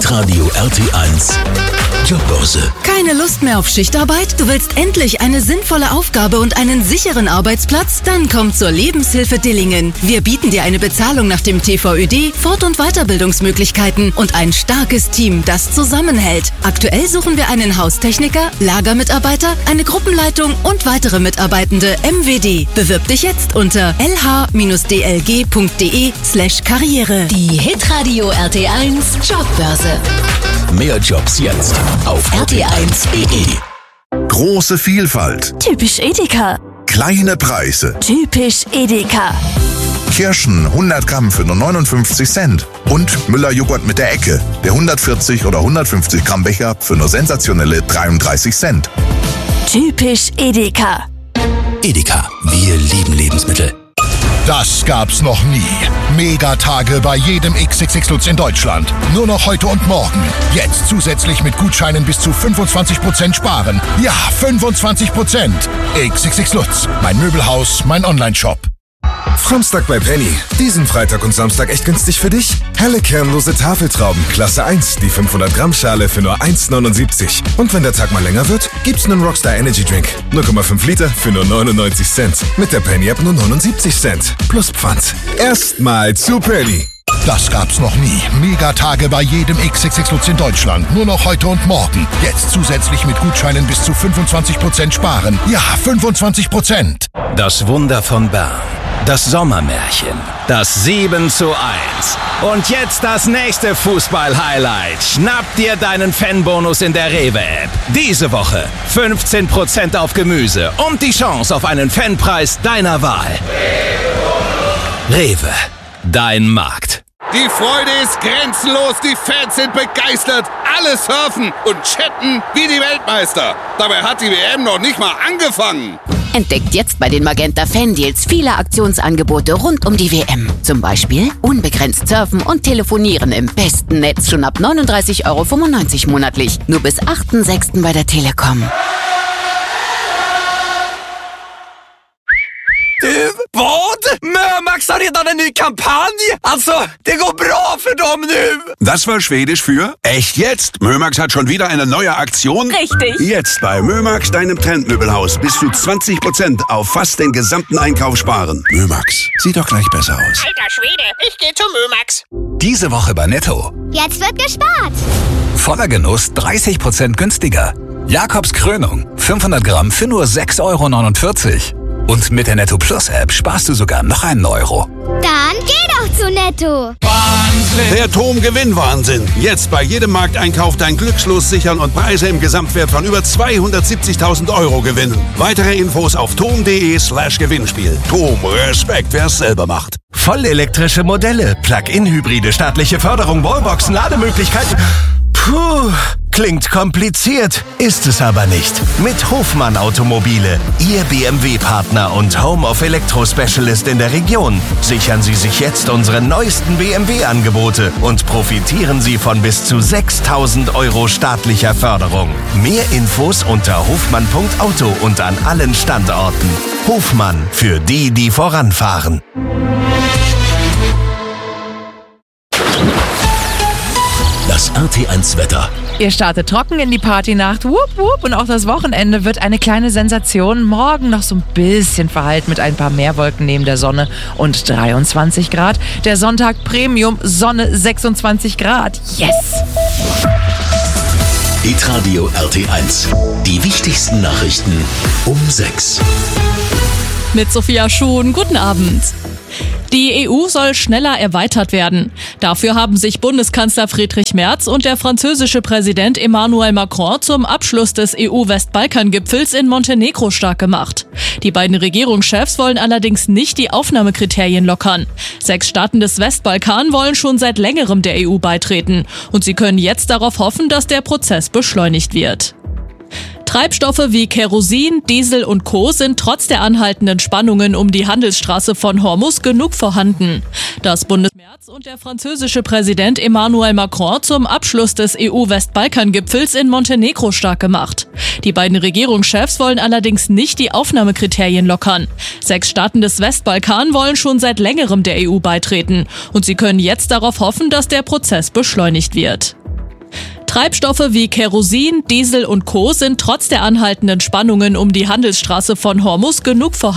Hitradio RT1 Jobbörse. Keine Lust mehr auf Schichtarbeit? Du willst endlich eine sinnvolle Aufgabe und einen sicheren Arbeitsplatz? Dann komm zur Lebenshilfe Dillingen. Wir bieten dir eine Bezahlung nach dem TVÖD, Fort- und Weiterbildungsmöglichkeiten und ein starkes Team, das zusammenhält. Aktuell suchen wir einen Haustechniker, Lagermitarbeiter, eine Gruppenleitung und weitere Mitarbeitende MWD. Bewirb dich jetzt unter lh-dlg.de/Karriere. Die Hitradio RT1 Jobbörse. Mehr Jobs jetzt auf rt1.de. Große Vielfalt. Typisch Edeka. Kleine Preise. Typisch Edeka. Kirschen 100 Gramm für nur 59 Cent. Und Müller-Joghurt mit der Ecke. Der 140 oder 150 Gramm Becher für nur sensationelle 33 Cent. Typisch Edeka. Edeka, wir lieben Lebensmittel. Das gab's noch nie. Megatage bei jedem XXX Lutz in Deutschland. Nur noch heute und morgen. Jetzt zusätzlich mit Gutscheinen bis zu 25% sparen. Ja, 25%. XXX Lutz. Mein Möbelhaus, mein Onlineshop. Samstag bei Penny. Diesen Freitag und Samstag echt günstig für dich? Helle kernlose Tafeltrauben, Klasse 1, die 500 Gramm Schale für nur 1,79. Und wenn der Tag mal länger wird, gibt's einen Rockstar Energy Drink. 0,5 Liter für nur 99 Cent. Mit der Penny App nur 79 Cent. Plus Pfand. Erstmal zu Penny. Das gab's noch nie. Megatage bei jedem XXX Lutz in Deutschland. Nur noch heute und morgen. Jetzt zusätzlich mit Gutscheinen bis zu 25% sparen. Ja, 25%. Das Wunder von Bern. Das Sommermärchen. Das 7:1. Und jetzt das nächste Fußball-Highlight. Schnapp dir deinen Fanbonus in der Rewe-App. Diese Woche 15% auf Gemüse und die Chance auf einen Fanpreis deiner Wahl. Rewe. Dein Markt. Die Freude ist grenzenlos, die Fans sind begeistert, alle surfen und chatten wie die Weltmeister. Dabei hat die WM noch nicht mal angefangen. Entdeckt jetzt bei den Magenta Fan-Deals viele Aktionsangebote rund um die WM. Zum Beispiel unbegrenzt surfen und telefonieren im besten Netz schon ab 39,95 € monatlich. Nur bis 8.6. bei der Telekom. Du, vad? Mömax har redan en ny Kampagne. Also, det går bra för dem nu. Das war Schwedisch für echt jetzt. Mömax hat schon wieder eine neue Aktion. Richtig. Jetzt bei Mömax, deinem Trendmöbelhaus, bis zu 20% auf fast den gesamten Einkauf sparen. Mömax, sieht doch gleich besser aus. Alter Schwede, ich gehe zu Mömax. Diese Woche bei Netto. Jetzt wird gespart. Voller Genuss 30% günstiger. Jakobs Krönung 500 Gramm für nur 6,49 €. Und mit der Netto Plus App sparst du sogar noch einen Euro. Dann geh doch zu Netto. Wahnsinn! Der TOM-Gewinn-Wahnsinn. Jetzt bei jedem Markteinkauf dein Glückslos sichern und Preise im Gesamtwert von über 270.000 € gewinnen. Weitere Infos auf tom.de/Gewinnspiel. TOM, Respekt, wer es selber macht. Vollelektrische Modelle, Plug-in-Hybride, staatliche Förderung, Wallboxen, Lademöglichkeiten. Puh, klingt kompliziert, ist es aber nicht. Mit Hofmann Automobile, Ihr BMW-Partner und Home of Electro Specialist in der Region. Sichern Sie sich jetzt unsere neuesten BMW-Angebote und profitieren Sie von bis zu 6.000 € staatlicher Förderung. Mehr Infos unter hofmann.auto und an allen Standorten. Hofmann, für die, die voranfahren. Das RT1-Wetter. Ihr startet trocken in die Partynacht, wupp, wupp, und auch das Wochenende wird eine kleine Sensation. Morgen noch so ein bisschen verhalten mit ein paar Meerwolken neben der Sonne und 23 Grad. Der Sonntag Premium, Sonne 26 Grad. Yes! Hitradio RT1. Die wichtigsten Nachrichten um 6. Mit Sophia Schuhn, guten Abend. Die EU soll schneller erweitert werden. Dafür haben sich Bundeskanzler Friedrich Merz und der französische Präsident Emmanuel Macron zum Abschluss des EU-Westbalkan-Gipfels in Montenegro stark gemacht. Die beiden Regierungschefs wollen allerdings nicht die Aufnahmekriterien lockern. 6 Staaten des Westbalkan wollen schon seit längerem der EU beitreten. Und sie können jetzt darauf hoffen, dass der Prozess beschleunigt wird. Treibstoffe wie Kerosin, Diesel und Co. sind trotz der anhaltenden Spannungen um die Handelsstraße von Hormuz genug vorhanden. Das Bundesmerz und der französische Präsident Emmanuel Macron zum Abschluss des EU-Westbalkan-Gipfels in Montenegro stark gemacht. Die beiden Regierungschefs wollen allerdings nicht die Aufnahmekriterien lockern. 6 Staaten des Westbalkan wollen schon seit längerem der EU beitreten. Und sie können jetzt darauf hoffen, dass der Prozess beschleunigt wird. Treibstoffe wie Kerosin, Diesel und Co. sind trotz der anhaltenden Spannungen um die Handelsstraße von Hormuz genug vorhanden.